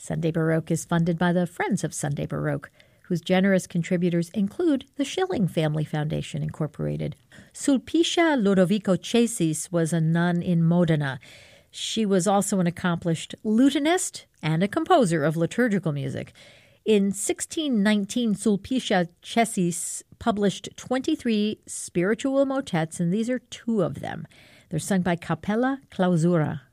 Sunday Baroque is funded by the Friends of Sunday Baroque, whose generous contributors include the Schilling Family Foundation, Incorporated. Sulpicia Lodovico Cesis was a nun in Modena. She was also an accomplished lutenist and a composer of liturgical music. In 1619, Sulpicia Cesis published 23 spiritual motets, and these are two of them. They're sung by Capella Clausura.